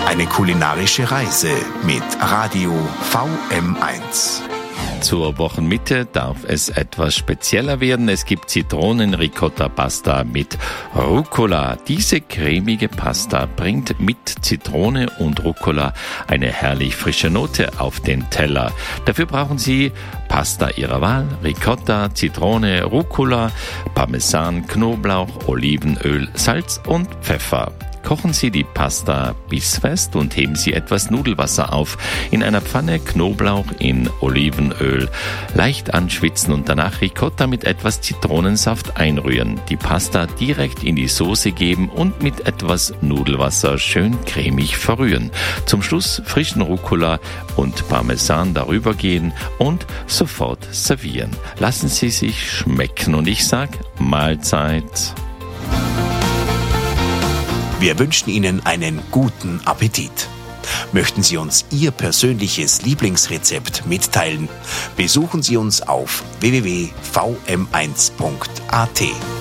Eine kulinarische Reise mit Radio VM1. Zur Wochenmitte darf es etwas spezieller werden. Es gibt Zitronen-Ricotta-Pasta mit Rucola. Diese cremige Pasta bringt mit Zitrone und Rucola eine herrlich frische Note auf den Teller. Dafür brauchen Sie Pasta Ihrer Wahl, Ricotta, Zitrone, Rucola, Parmesan, Knoblauch, Olivenöl, Salz und Pfeffer. Kochen Sie die Pasta bissfest und heben Sie etwas Nudelwasser auf. In einer Pfanne Knoblauch in Olivenöl leicht anschwitzen und danach Ricotta mit etwas Zitronensaft einrühren. Die Pasta direkt in die Soße geben und mit etwas Nudelwasser schön cremig verrühren. Zum Schluss frischen Rucola und Parmesan darüber gehen und sofort servieren. Lassen Sie sich schmecken und ich sag Mahlzeit. Wir wünschen Ihnen einen guten Appetit. Möchten Sie uns Ihr persönliches Lieblingsrezept mitteilen? Besuchen Sie uns auf www.vm1.at.